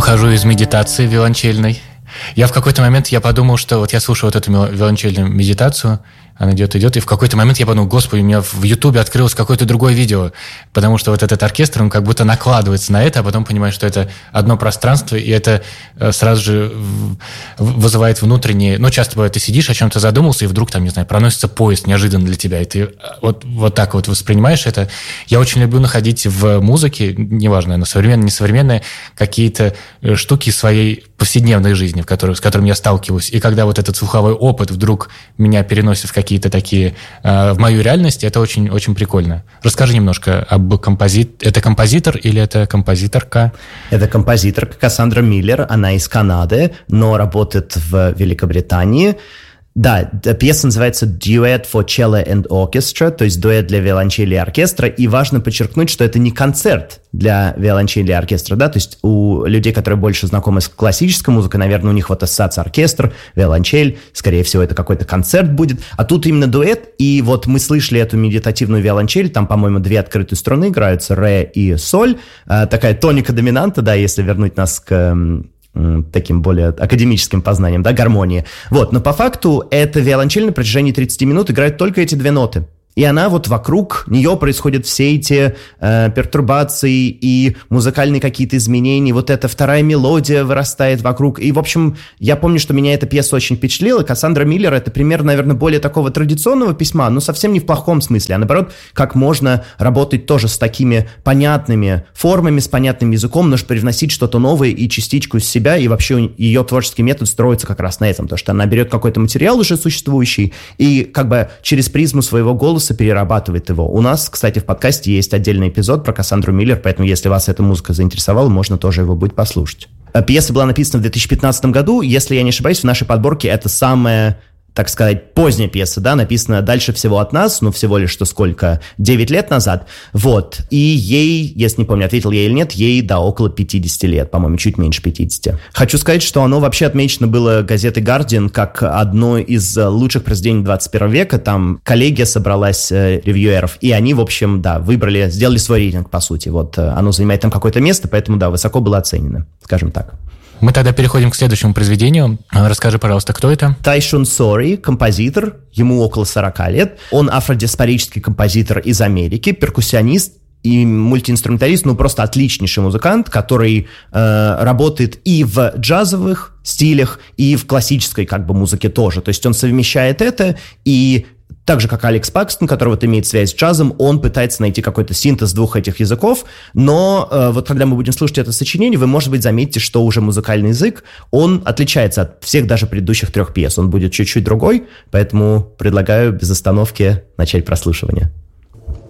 выхожу из медитации виолончельной. Я в какой-то момент подумал, что вот я слушаю вот эту виолончельную медитацию, она идет, и в какой-то момент я подумал, господи, у меня в Ютубе открылось какое-то другое видео, потому что вот этот оркестр, он как будто накладывается на это, а потом понимаешь, что это одно пространство, и это сразу же вызывает внутренние... Ну, часто бывает, ты сидишь, о чем-то задумался, и вдруг там, не знаю, проносится поезд неожиданно для тебя, и ты вот так вот воспринимаешь это. Я очень люблю находить в музыке, неважно, она современная, несовременная, какие-то штуки своей повседневной жизни, с которыми я сталкиваюсь. И когда вот этот слуховой опыт вдруг меня переносит в какие-то такие, в мою реальность, это очень, очень прикольно. Расскажи немножко об композиторе. Это композитор или это композиторка? Это композиторка Кассандра Миллер, она из Канады, но работает в Великобритании. Да, пьеса называется «Duet for Cello and Orchestra», то есть дуэт для виолончели и оркестра, и важно подчеркнуть, что это не концерт для виолончели и оркестра, да, то есть у людей, которые больше знакомы с классической музыкой, наверное, у них вот ассоциация оркестр, виолончель, скорее всего, это какой-то концерт будет, а тут именно дуэт, и вот мы слышали эту медитативную виолончель, там, по-моему, 2 открытые струны играются, ре и соль, такая тоника-доминанта, да, если вернуть нас к... таким более академическим познанием, да, гармонии. Вот, но по факту эта виолончель на протяжении 30 минут играет только эти 2 ноты. И она вот вокруг нее происходят все эти пертурбации и музыкальные какие-то изменения. Вот эта вторая мелодия вырастает вокруг. И, в общем, я помню, что меня эта пьеса очень впечатлила. Кассандра Миллер — это пример, наверное, более такого традиционного письма, но совсем не в плохом смысле, а наоборот, как можно работать тоже с такими понятными формами, с понятным языком, но привносить что-то новое и частичку из себя. И вообще ее творческий метод строится как раз на этом. То, что она берет какой-то материал уже существующий и как бы через призму своего голоса перерабатывает его. У нас, кстати, в подкасте есть отдельный эпизод про Кассандру Миллер, поэтому если вас эта музыка заинтересовала, можно тоже его будет послушать. Пьеса была написана в 2015 году. Если я не ошибаюсь, в нашей подборке это самая, так сказать, поздняя пьеса, да, написана «Дальше всего от нас», ну, всего лишь, что сколько, 9 лет назад, вот, и ей, если не помню, ответил я или нет, ей, да, около 50 лет, по-моему, чуть меньше 50. Хочу сказать, что оно вообще отмечено было газетой «Гардиан» как одно из лучших произведений 21 века, там коллегия собралась ревьюеров, и они, в общем, да, выбрали, сделали свой рейтинг, по сути, вот, оно занимает там какое-то место, поэтому, да, высоко было оценено, скажем так. Мы тогда переходим к следующему произведению. Расскажи, пожалуйста, кто это? Тайшун Сори, композитор, ему около 40 лет. Он афродиаспорический композитор из Америки, перкуссионист и мультиинструменталист, ну просто отличнейший музыкант, который работает и в джазовых стилях, и в классической как бы музыке тоже. То есть он совмещает это, и так же, как Алекс Пакстон, который вот имеет связь с джазом, он пытается найти какой-то синтез 2 этих языков, но вот когда мы будем слушать это сочинение, вы, может быть, заметите, что уже музыкальный язык, он отличается от всех даже предыдущих 3 пьес, он будет чуть-чуть другой, поэтому предлагаю без остановки начать прослушивание.